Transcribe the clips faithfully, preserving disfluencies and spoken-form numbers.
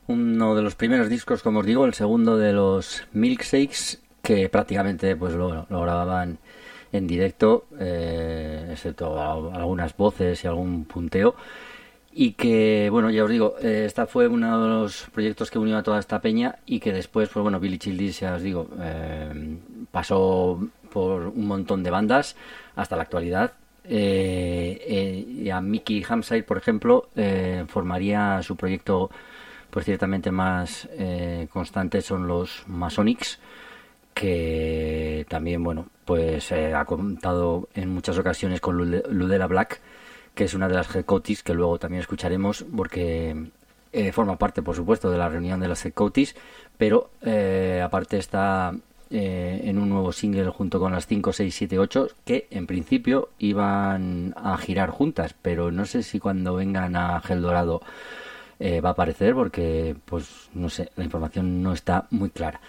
uno de los primeros discos, como os digo, el segundo de los Milkshakes, que prácticamente pues lo, lo grababan en directo, eh, excepto a- algunas voces y algún punteo. Y que, bueno, ya os digo, eh, esta fue uno de los proyectos que unió a toda esta peña y que después, pues bueno, Billy Childish, ya os digo, eh, pasó por un montón de bandas hasta la actualidad. Eh, eh, y a Mickey Hamside, por ejemplo, eh, formaría su proyecto, pues ciertamente más eh, constante son los Masonics, que también, bueno, pues eh, ha contado en muchas ocasiones con Lude- Ludella Black, que es una de las Headcoatis que luego también escucharemos, porque eh, forma parte, por supuesto, de la reunión de las Headcoatis, pero eh, aparte está eh, en un nuevo single junto con las cinco, seis, siete, ocho, que en principio iban a girar juntas, pero no sé si cuando vengan a Gel Dorado eh, va a aparecer, porque, pues, no sé, la información no está muy clara.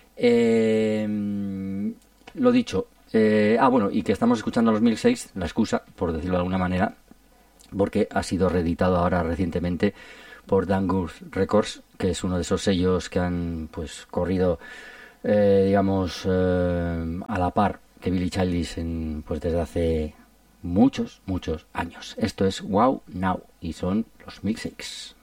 Eh, lo dicho, eh, ah, bueno, y que estamos escuchando a los Milkshakes, la excusa, por decirlo de alguna manera, porque ha sido reeditado ahora recientemente por Dangus Records, que es uno de esos sellos que han pues corrido, eh, digamos, eh, a la par que Billy Childish en, pues desde hace muchos, muchos años. Esto es Wow Now y son los Milkshakes.